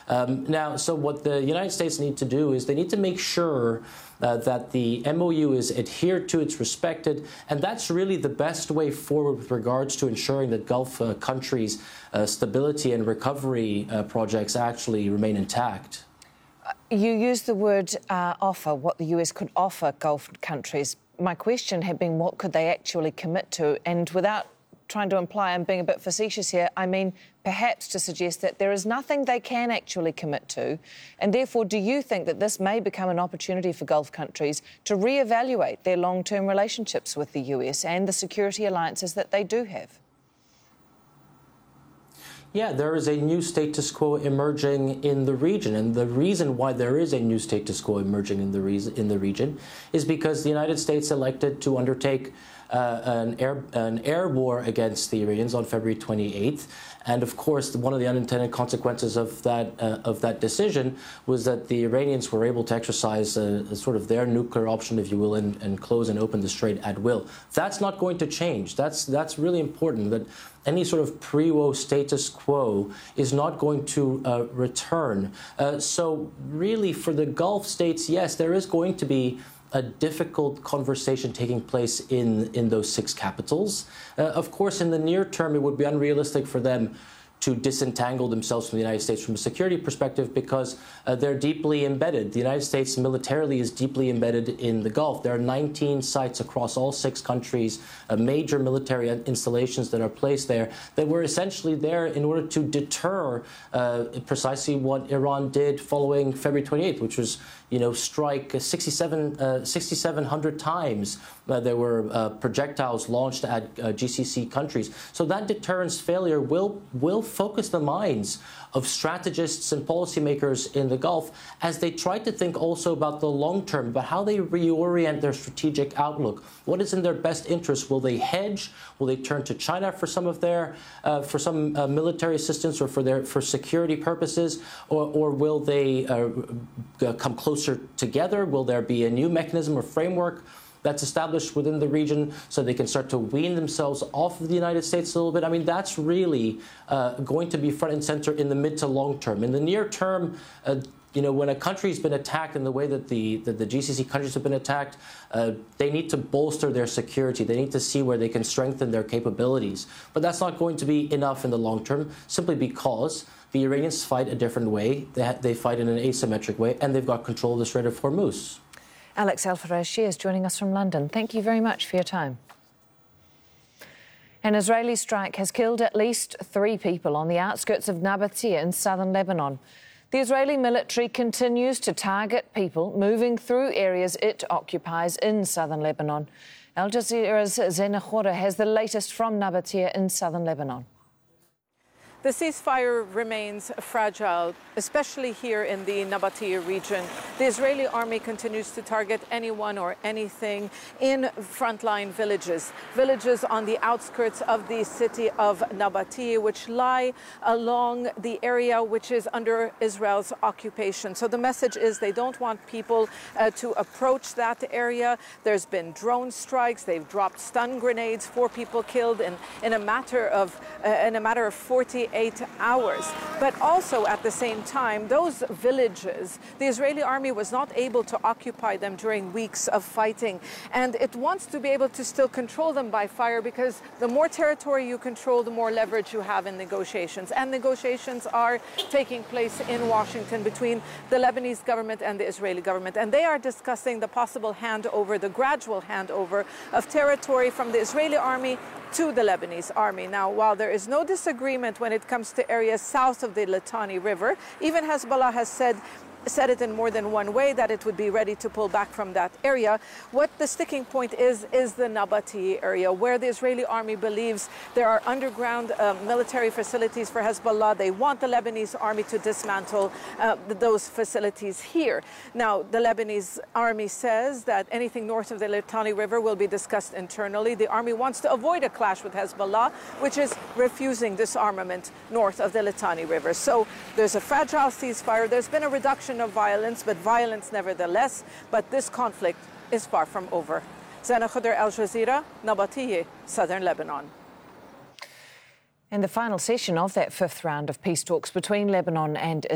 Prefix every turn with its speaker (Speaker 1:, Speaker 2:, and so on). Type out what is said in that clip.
Speaker 1: So what the United States need to do is they need to make sure that the MOU is adhered to, it's respected, and that's really the best way forward with regards to ensuring that Gulf countries' stability and recovery projects actually remain intact.
Speaker 2: You used the word offer, what the US could offer Gulf countries. My question had been, what could they actually commit to? And without trying to imply I'm being a bit facetious here, I mean perhaps to suggest that there is nothing they can actually commit to, and therefore do you think that this may become an opportunity for Gulf countries to re-evaluate their long-term relationships with the US and the security alliances that they do have?
Speaker 1: Yeah, there is a new status quo emerging in the region, and the reason why there is a new status quo emerging in the region is because the United States elected to undertake an air war against the Iranians on February 28th. And of course, one of the unintended consequences of that decision was that the Iranians were able to exercise sort of their nuclear option, if you will, and close and open the strait at will. That's not going to change. That's really important, that any sort of pre-war status quo is not going to return. So really, for the Gulf states, yes, there is going to be a difficult conversation taking place in those six capitals. Of course, in the near term, it would be unrealistic for them to disentangle themselves from the United States from a security perspective because they're deeply embedded. The United States militarily is deeply embedded in the Gulf. There are 19 sites across all six countries, major military installations that are placed there that were essentially there in order to deter precisely what Iran did following February 28th, which was, strike 6,700 times. There were projectiles launched at GCC countries. So that deterrence failure will focus the minds of strategists and policymakers in the Gulf as they try to think also about the long term, about how they reorient their strategic outlook. What is in their best interest? Will they hedge? Will they turn to China for some of their for some military assistance or for security purposes, or will they come closer together? Will there be a new mechanism or framework that's established within the region so they can start to wean themselves off of the United States a little bit? I mean, that's really going to be front and center in the mid to long term. In the near term, when a country's been attacked in the way that the GCC countries have been attacked, they need to bolster their security. They need to see where they can strengthen their capabilities. But that's not going to be enough in the long term, simply because the Iranians fight a different way. They fight in an asymmetric way, and they've got control of the Strait of Hormuz.
Speaker 2: Alex Al-Farashchi is joining us from London. Thank you very much for your time. An Israeli strike has killed at least 3 people on the outskirts of Nabatea in southern Lebanon. The Israeli military continues to target people moving through areas it occupies in southern Lebanon. Al Jazeera's Zena Khoury has the latest from Nabatea in southern Lebanon.
Speaker 3: The ceasefire remains fragile, especially here in the Nabatea region. The Israeli army continues to target anyone or anything in frontline villages on the outskirts of the city of Nabatea, which lie along the area which is under Israel's occupation. So the message is they don't want people to approach that area. There's been drone strikes. They've dropped stun grenades. 4 people killed in a matter of 48 hours. But also at the same time, those villages, the Israeli army was not able to occupy them during weeks of fighting. And it wants to be able to still control them by fire, because the more territory you control, the more leverage you have in negotiations. And negotiations are taking place in Washington between the Lebanese government and the Israeli government. And they are discussing the possible handover, the gradual handover of territory from the Israeli army to the Lebanese army. Now, while there is no disagreement when it comes to areas south of the Litani River, even Hezbollah has said it in more than one way that it would be ready to pull back from that area. What the sticking point is the Nabatea area, where the Israeli army believes there are underground military facilities for Hezbollah. They want the Lebanese army to dismantle those facilities here. Now, the Lebanese army says that anything north of the Litani River will be discussed internally. The army wants to avoid a clash with Hezbollah, which is refusing disarmament north of the Litani River. So there's a fragile ceasefire. There's been a reduction of violence, but violence nevertheless. But this conflict is far from over. Zena Khoury, Al Jazeera, Nabatea, southern Lebanon.
Speaker 2: In the final session of that 5th round of peace talks between Lebanon and